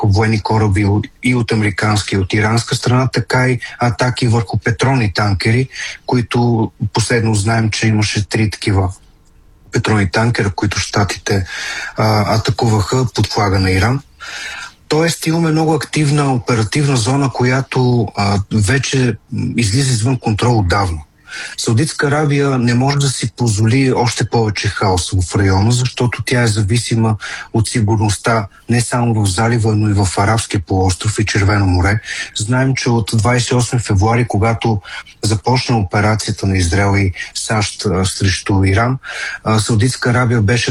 военни кораби и от американска и от иранска страна, така и атаки върху петролни танкери, които последно знаем, че имаше 3 такива петролни танкера, които щатите атакуваха под флага на Иран. Тоест имаме много активна оперативна зона, която вече излиза извън контрол отдавна. Саудитска Арабия не може да си позволи още повече хаос в района, защото тя е зависима от сигурността не само в залива, но и в Арабския полуостров и Червено море. Знаем, че от 28 февруари, когато започна операцията на Израел и САЩ срещу Иран, Саудитска Арабия беше